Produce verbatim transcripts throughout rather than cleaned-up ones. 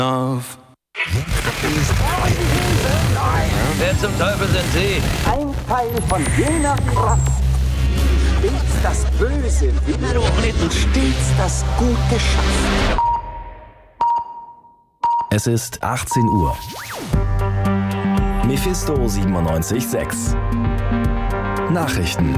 Auf. Wer zum Teufel sind Sie? Ein Teil von jener Kraft, stets das Böse will und stets das Gute schafft. Es ist achtzehn Uhr. Mephisto siebenundneunzig Komma sechs. Nachrichten.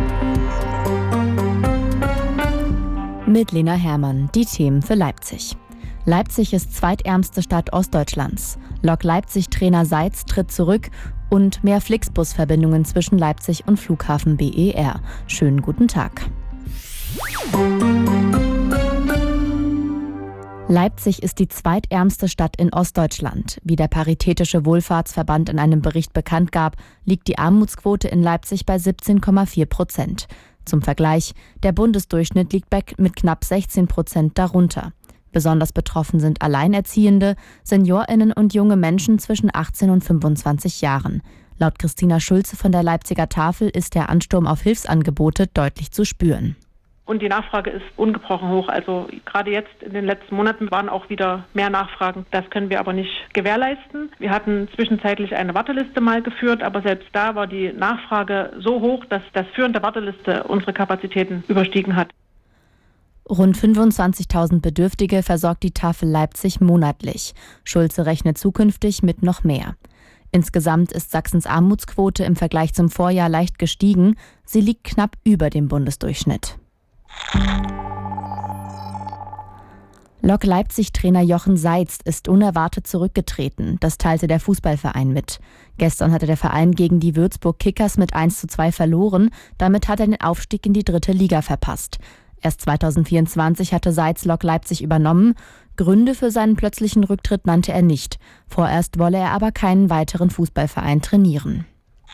Mit Lena Hermann, die Themen für Leipzig. Leipzig ist zweitärmste Stadt Ostdeutschlands. Lok Leipzig-Trainer Seitz tritt zurück und mehr Flixbus-Verbindungen zwischen Leipzig und Flughafen B E R. Schönen guten Tag. Leipzig ist die zweitärmste Stadt in Ostdeutschland. Wie der Paritätische Wohlfahrtsverband in einem Bericht bekannt gab, liegt die Armutsquote in Leipzig bei siebzehn Komma vier Prozent. Zum Vergleich, der Bundesdurchschnitt liegt bei mit knapp sechzehn Prozent darunter. Besonders betroffen sind Alleinerziehende, SeniorInnen und junge Menschen zwischen achtzehn und fünfundzwanzig Jahren. Laut Christina Schulze von der Leipziger Tafel ist der Ansturm auf Hilfsangebote deutlich zu spüren. Und die Nachfrage ist ungebrochen hoch. Also gerade jetzt in den letzten Monaten waren auch wieder mehr Nachfragen. Das können wir aber nicht gewährleisten. Wir hatten zwischenzeitlich eine Warteliste mal geführt, aber selbst da war die Nachfrage so hoch, dass das Führen der Warteliste unsere Kapazitäten überstiegen hat. Rund fünfundzwanzigtausend Bedürftige versorgt die Tafel Leipzig monatlich. Schulze rechnet zukünftig mit noch mehr. Insgesamt ist Sachsens Armutsquote im Vergleich zum Vorjahr leicht gestiegen. Sie liegt knapp über dem Bundesdurchschnitt. Lok Leipzig-Trainer Jochen Seitz ist unerwartet zurückgetreten. Das teilte der Fußballverein mit. Gestern hatte der Verein gegen die Würzburg Kickers mit eins zu zwei verloren. Damit hat er den Aufstieg in die dritte Liga verpasst. Erst zweitausendvierundzwanzig hatte Seitz Lok Leipzig übernommen. Gründe für seinen plötzlichen Rücktritt nannte er nicht. Vorerst wolle er aber keinen weiteren Fußballverein trainieren.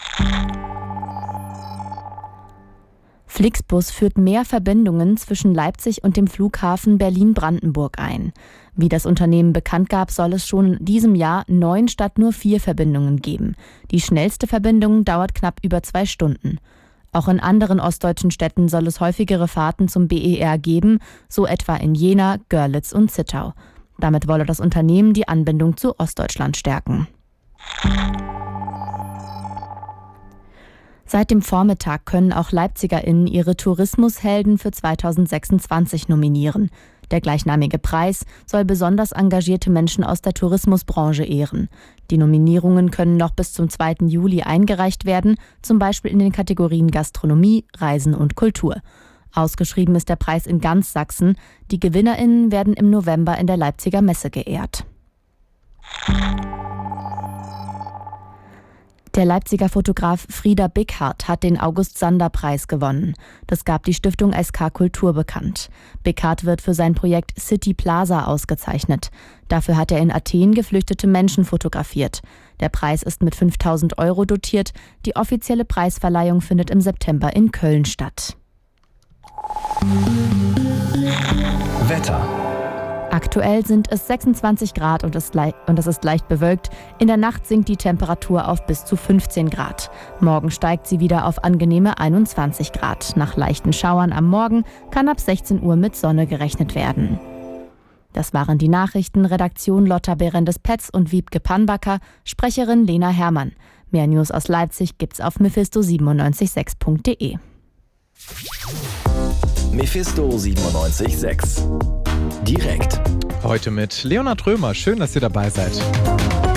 Flixbus führt mehr Verbindungen zwischen Leipzig und dem Flughafen Berlin-Brandenburg ein. Wie das Unternehmen bekannt gab, soll es schon in diesem Jahr neun statt nur vier Verbindungen geben. Die schnellste Verbindung dauert knapp über zwei Stunden. Auch in anderen ostdeutschen Städten soll es häufigere Fahrten zum B E R geben, so etwa in Jena, Görlitz und Zittau. Damit wolle das Unternehmen die Anbindung zu Ostdeutschland stärken. Seit dem Vormittag können auch LeipzigerInnen ihre Tourismushelden für zweitausendsechsundzwanzig nominieren. Der gleichnamige Preis soll besonders engagierte Menschen aus der Tourismusbranche ehren. Die Nominierungen können noch bis zum zweiten Juli eingereicht werden, zum Beispiel in den Kategorien Gastronomie, Reisen und Kultur. Ausgeschrieben ist der Preis in ganz Sachsen. Die GewinnerInnen werden im November in der Leipziger Messe geehrt. Der Leipziger Fotograf Frieder Bickhardt hat den August-Sander-Preis gewonnen. Das gab die Stiftung S K Kultur bekannt. Bickhardt wird für sein Projekt City Plaza ausgezeichnet. Dafür hat er in Athen geflüchtete Menschen fotografiert. Der Preis ist mit fünftausend Euro dotiert. Die offizielle Preisverleihung findet im September in Köln statt. Wetter. Aktuell sind es sechsundzwanzig Grad und es, le- und es ist leicht bewölkt. In der Nacht sinkt die Temperatur auf bis zu fünfzehn Grad. Morgen steigt sie wieder auf angenehme einundzwanzig Grad. Nach leichten Schauern am Morgen kann ab sechzehn Uhr mit Sonne gerechnet werden. Das waren die Nachrichten. Redaktion Lotta Berendes-Petz und Wiebke Panbacker, Sprecherin Lena Hermann. Mehr News aus Leipzig gibt's auf mephisto siebenundneunzig sechs punkt de. Mephisto siebenundneunzig Komma sechs. Direkt. Heute mit Leonhard Römer. Schön, dass ihr dabei seid.